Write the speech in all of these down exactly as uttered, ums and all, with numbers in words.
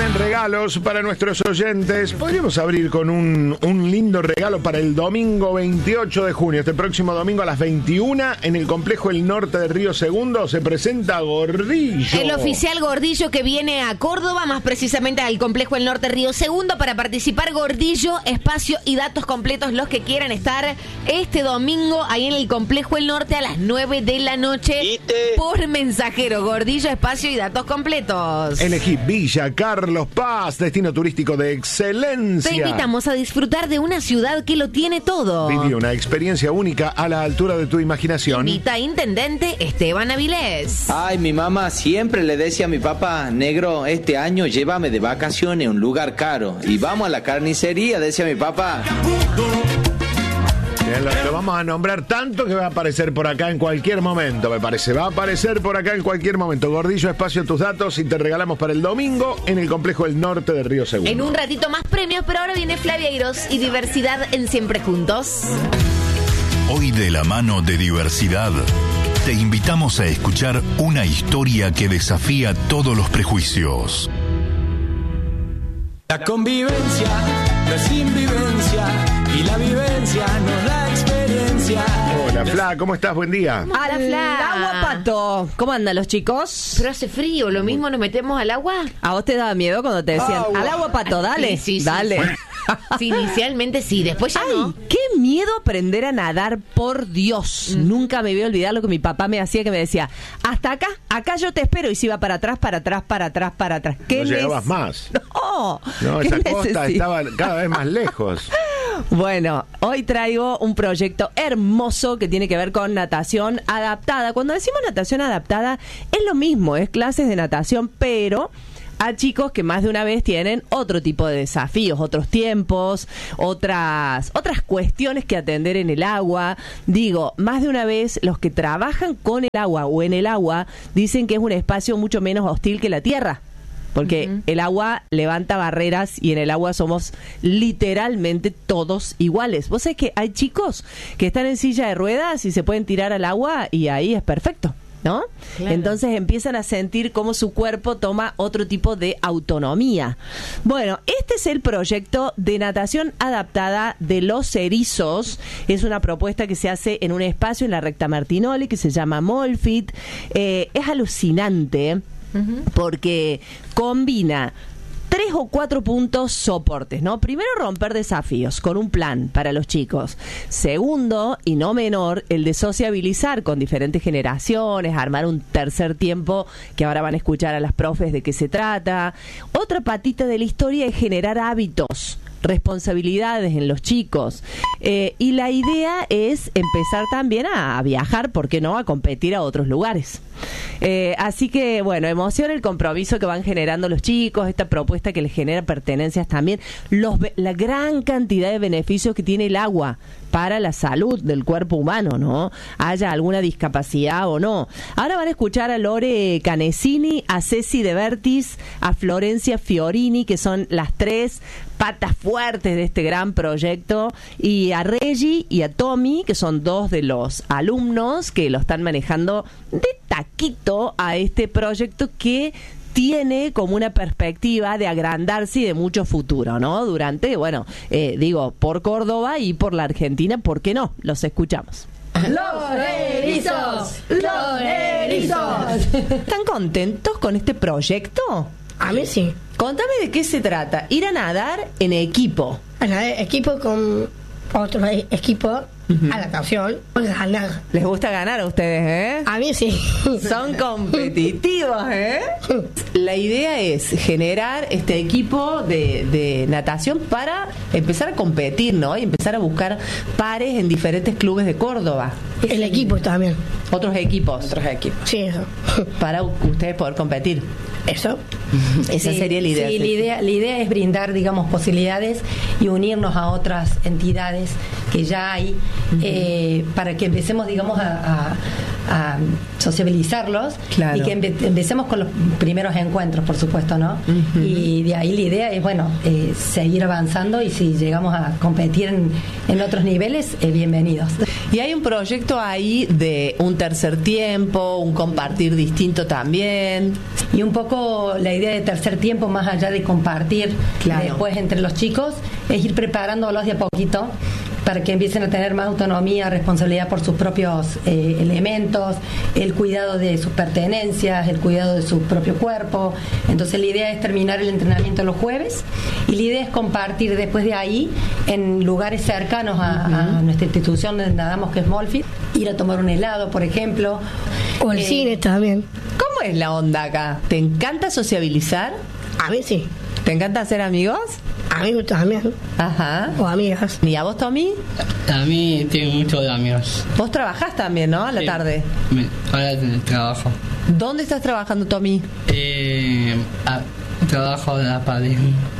tienen regalos para nuestros oyentes. Podríamos abrir con un, un lindo regalo para el domingo veintiocho de junio. Este próximo domingo a las veintiuna en el complejo El Norte de Río Segundo se presenta Gordillo. El oficial Gordillo que viene a Córdoba, más precisamente al complejo El Norte Río Segundo, para participar. Gordillo, espacio y datos completos los que quieran estar este domingo ahí en el complejo El Norte a las nueve de la noche por mensajero. Gordillo, espacio y datos completos. Elegí Villa Carlos Paz, destino turístico de excelencia. Te invitamos a disfrutar de una ciudad que lo tiene todo. Viví una experiencia única a la altura de tu imaginación. Invita Intendente Esteban Avilés. Ay, mi mamá siempre le decía a mi papá, negro, este año llévame de vacaciones a un lugar caro. Y vamos a la carnicería, decía mi papá. Bien, lo, lo vamos a nombrar tanto que va a aparecer por acá en cualquier momento, me parece. Va a aparecer por acá en cualquier momento. Gordillo, espacio, tus datos y te regalamos para el domingo en el complejo El Norte de Río Segundo. En un ratito más premios, pero ahora viene Flavia Iros y diversidad en Siempre Juntos. Hoy de la mano de diversidad, te invitamos a escuchar una historia que desafía todos los prejuicios. La convivencia no es invivencia y la vivencia nos da experiencia. Hola, Fla, ¿cómo estás? Buen día. Hola, Fla. Agua Pato. ¿Cómo andan los chicos? Pero hace frío, ¿lo mismo nos metemos al agua? ¿A vos te daba miedo cuando te decían Agua. al agua Pato? Dale, Sí, sí, sí. dale. Sí, inicialmente sí, después ya Ay, no. qué miedo aprender a nadar, por Dios. Mm. Nunca me voy a olvidar lo que mi papá me hacía, que me decía, hasta acá, acá yo te espero. Y se iba para atrás, para atrás, para atrás, para atrás. ¿Qué No llegabas neces- más. No, No, ¿qué esa costa necesito? estaba cada vez más lejos. Bueno, hoy traigo un proyecto hermoso que tiene que ver con natación adaptada. Cuando decimos natación adaptada, es lo mismo, es clases de natación, pero a chicos que más de una vez tienen otro tipo de desafíos, otros tiempos, otras, otras cuestiones que atender en el agua. Digo, más de una vez los que trabajan con el agua o en el agua dicen que es un espacio mucho menos hostil que la tierra. Porque uh-huh. el agua levanta barreras y en el agua somos literalmente todos iguales. Vos sabés que hay chicos que están en silla de ruedas y se pueden tirar al agua y ahí es perfecto, ¿no? Claro. Entonces empiezan a sentir cómo su cuerpo toma otro tipo de autonomía. Bueno, este es el proyecto de natación adaptada de Los Erizos. Es una propuesta que se hace en un espacio en la Recta Martinoli que se llama Molfit. Eh, es alucinante. Uh-huh. Porque combina tres o cuatro puntos soportes, ¿no? Primero, romper desafíos con un plan para los chicos. Segundo, y no menor, el de sociabilizar con diferentes generaciones, armar un tercer tiempo que ahora van a escuchar a las profes de qué se trata. Otra patita de la historia es generar hábitos, responsabilidades en los chicos, eh, y la idea es empezar también a, a viajar, ¿por qué no?, a competir a otros lugares. Eh, así que, bueno, emociona el compromiso que van generando los chicos, esta propuesta que les genera pertenencias también, los, la gran cantidad de beneficios que tiene el agua para la salud del cuerpo humano, ¿no? Haya alguna discapacidad o no. Ahora van a escuchar a Lore Canesini, a Ceci De Bertis, a Florencia Fiorini, que son las tres patas fuertes de este gran proyecto, y a Reggie y a Tommy, que son dos de los alumnos que lo están manejando de taquito a este proyecto que tiene como una perspectiva de agrandarse y de mucho futuro, ¿no? Durante, bueno, eh, digo, por Córdoba y por la Argentina, ¿por qué no? Los escuchamos. ¡Los erizos! ¡Los erizos! ¿Están contentos con este proyecto? A mí sí. Contame de qué se trata. Ir a nadar en equipo. A nadar equipo con otro equipo, uh-huh. a natación, ganar. Les gusta ganar a ustedes, ¿eh? A mí sí. Son competitivos, ¿eh? La idea es generar este equipo de, de natación para empezar a competir, ¿no? Y empezar a buscar pares en diferentes clubes de Córdoba. El equipo también. Otros equipos. Otros equipos. Sí, eso. Para ustedes poder competir. Eso. Esa sí, sería la idea. Sí, la idea, la idea es brindar, digamos, posibilidades y unirnos a otras entidades que ya hay, uh-huh. eh, para que empecemos, digamos, a, a, a sociabilizarlos, Claro. y que empe- empecemos con los primeros encuentros, por supuesto, ¿no? Ujú. Y de ahí la idea es, bueno, eh, seguir avanzando, y si llegamos a competir en, en otros niveles, eh, bienvenidos. Y hay un proyecto ahí de un tercer tiempo, un compartir distinto también. Y un poco la idea de tercer tiempo, más allá de compartir Claro. después entre los chicos, es ir preparándolos de a poquito para que empiecen a tener más autonomía, responsabilidad por sus propios eh, elementos, el cuidado de sus pertenencias, el cuidado de su propio cuerpo. Entonces la idea es terminar el entrenamiento los jueves, y la idea es compartir después de ahí en lugares cercanos a, a nuestra institución donde nadamos, que es Molfit, ir a tomar un helado, por ejemplo. O el Eh, cine también. ¿Cómo es la onda acá? ¿Te encanta sociabilizar? A mí sí. ¿Te encanta hacer amigos? A mí también. Ajá. O amigas. ¿Y a vos, Tommy? A mí tengo muchos amigos. Vos trabajás también, ¿no? A la Sí. tarde. Me- ahora en el trabajo. ¿Dónde estás trabajando, Tommy? Eh, a- trabajo de la pared.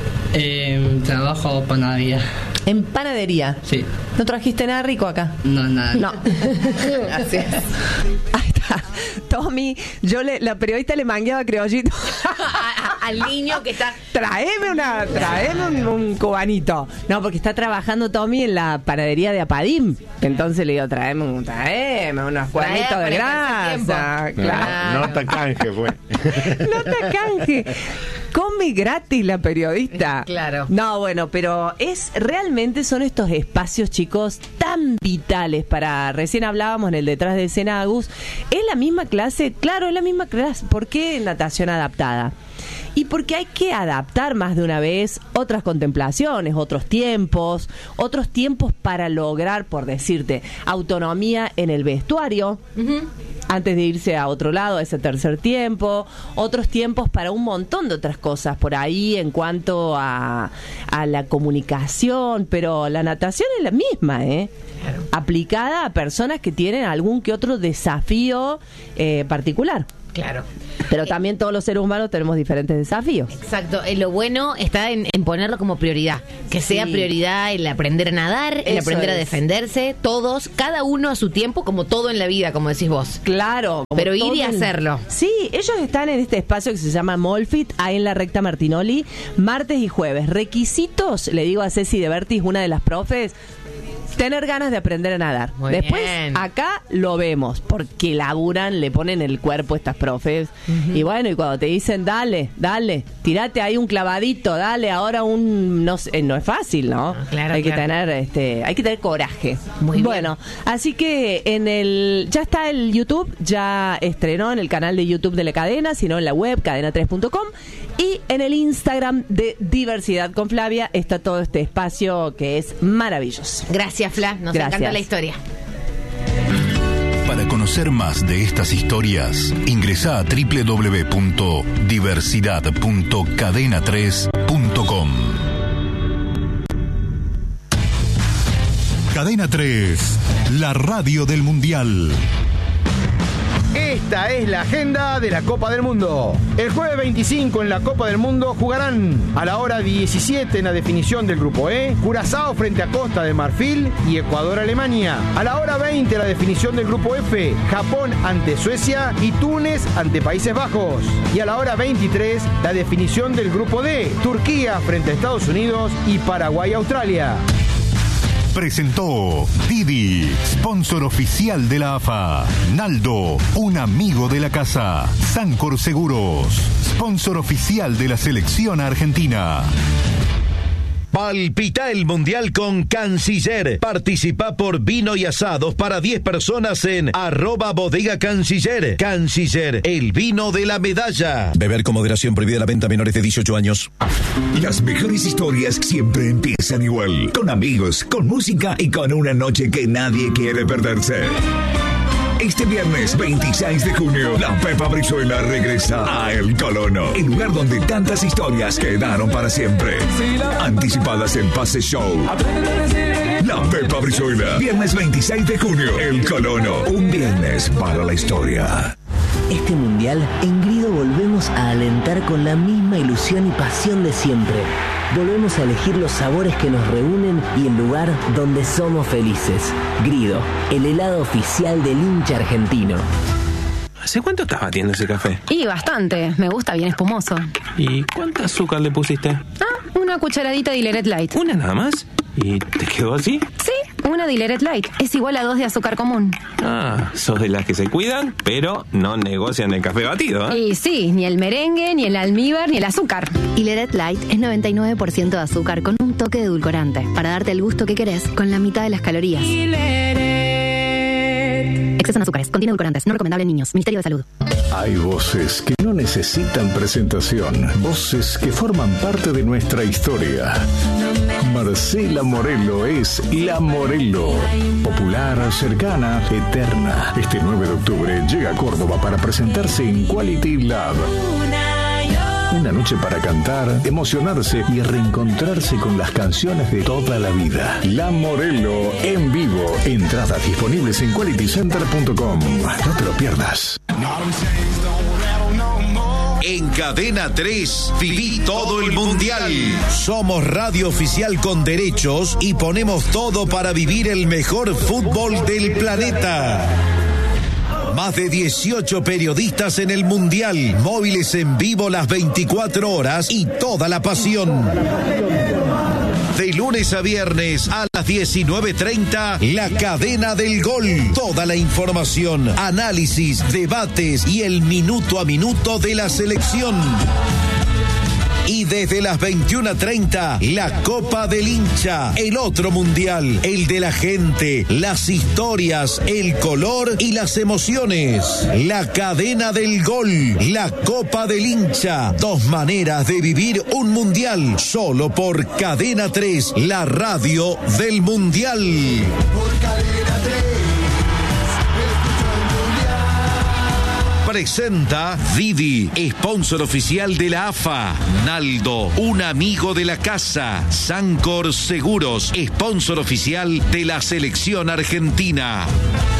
Eh, trabajo panadería. En panadería. Sí. ¿No trajiste nada rico acá? No, nada. No. Gracias. Ahí está. Tommy, yo le, la periodista le mangueaba criollito. A- a- al niño que está. Traeme una, traeme un, un cubanito. No, porque está trabajando Tommy en la panadería de Apadim. Entonces le digo, traeme, un, traeme unos cuernitos para de el tercer grasa. tiempo. Claro. Nota canje fue. No te canje. Come gratis la periodista. Claro. No, bueno, pero es realmente son estos espacios, chicos, tan vitales para. Recién hablábamos en el detrás de escena, Agus. Es la misma clase, claro, es la misma clase. ¿Por qué natación adaptada? Y porque hay que adaptar más de una vez otras contemplaciones, otros tiempos, otros tiempos para lograr, por decirte, autonomía en el vestuario, antes de irse a otro lado, a ese tercer tiempo, otros tiempos para un montón de otras cosas por ahí en cuanto a, a la comunicación, pero la natación es la misma, ¿eh? Aplicada a personas que tienen algún que otro desafío eh, particular. Claro. Pero también todos los seres humanos tenemos diferentes desafíos. Exacto. Eh, Lo bueno está en, en ponerlo como prioridad. Que sea Sí. prioridad el aprender a nadar, el Eso aprender a es. defenderse, todos, cada uno a su tiempo, como todo en la vida, como decís vos. Claro. como Pero ir y todo en- hacerlo. Sí, ellos están en este espacio que se llama Molfit, ahí en la recta Martinoli, martes y jueves. Requisitos, le digo a Ceci de Bertis, una de las profes, tener ganas de aprender a nadar. Muy Después, bien. acá lo vemos, porque laburan, le ponen el cuerpo estas profes. Y bueno, y cuando te dicen, dale, dale, tirate ahí un clavadito, dale, ahora un... No sé, no es fácil, ¿no? Ah, claro, hay que claro. tener este hay que tener coraje. Muy bien. Bueno, así que en el ya está el YouTube, ya estrenó en el canal de YouTube de la cadena, sino en la web cadena tres punto com, y en el Instagram de Diversidad con Flavia está todo este espacio que es maravilloso. Gracias, Fla. Nos Gracias. encanta la historia. Para conocer más de estas historias, ingresa a doble u doble u doble u punto diversidad punto cadena tres punto com. Cadena tres, la radio del Mundial. Esta es la agenda de la Copa del Mundo. El jueves veinticinco en la Copa del Mundo jugarán a la hora diecisiete en la definición del grupo E, Curazao frente a Costa de Marfil y Ecuador-Alemania. A la hora veinte la definición del grupo F, Japón ante Suecia y Túnez ante Países Bajos. Y a la hora veintitrés la definición del grupo D, Turquía frente a Estados Unidos y Paraguay-Australia. Presentó Didi, sponsor oficial de la A F A. Naldo, un amigo de la casa. Sancor Seguros, sponsor oficial de la selección argentina. Palpita el Mundial con Canciller. Participa por vino y asados para diez personas en arroba bodega Canciller. Canciller, el vino de la medalla. Beber con moderación, prohibida la venta a menores de dieciocho años. Las mejores historias siempre empiezan igual. Con amigos, con música y con una noche que nadie quiere perderse. Este viernes veintiséis de junio, la Pepa Brizuela regresa a El Colono, el lugar donde tantas historias quedaron para siempre. Anticipadas en Pase Show. La Pepa Brizuela, viernes veintiséis de junio, El Colono, un viernes para la historia. Este mundial, en Grido volvemos a alentar con la misma ilusión y pasión de siempre. Volvemos a elegir los sabores que nos reúnen y el lugar donde somos felices. Grido, el helado oficial del hincha argentino. ¿Hace cuánto estás batiendo ese café? Y bastante, me gusta bien espumoso. ¿Y cuánto azúcar le pusiste? Ah, una cucharadita de Dilleret Light. ¿Una nada más? ¿Y te quedó así? Sí, una Dilleret Light. Es igual a dos de azúcar común. Ah, sos de las que se cuidan, pero no negocian el café batido, ¿eh? Y sí, ni el merengue, ni el almíbar, ni el azúcar. Dilleret Light es noventa y nueve por ciento de azúcar con un toque de edulcorante, para darte el gusto que querés con la mitad de las calorías. Exceso en azúcares, contiene edulcorantes, no recomendable en niños. Ministerio de Salud. Hay voces que no necesitan presentación, voces que forman parte de nuestra historia. Marcela Morelo es La Morelo. Popular, cercana, eterna. Este nueve de octubre llega a Córdoba para presentarse en Quality Lab. Una noche para cantar, emocionarse y reencontrarse con las canciones de toda la vida. La Morelo en vivo. Entradas disponibles en quality center punto com. No te lo pierdas. En Cadena tres, viví todo el mundial. Somos radio oficial con derechos y ponemos todo para vivir el mejor fútbol del planeta. Más de dieciocho periodistas en el mundial, móviles en vivo las veinticuatro horas y toda la pasión. De lunes a viernes a las diecinueve treinta, La Cadena del Gol. Toda la información, análisis, debates y el minuto a minuto de la selección. Y desde las veintiuna treinta, la Copa del Hincha, el otro mundial, el de la gente, las historias, el color y las emociones. La Cadena del Gol, la Copa del Hincha, dos maneras de vivir un mundial, solo por Cadena tres, la radio del mundial. Por Cadena tres. Presenta Didi, sponsor oficial de la A F A. Naldo, un amigo de la casa. Sancor Seguros, sponsor oficial de la selección argentina.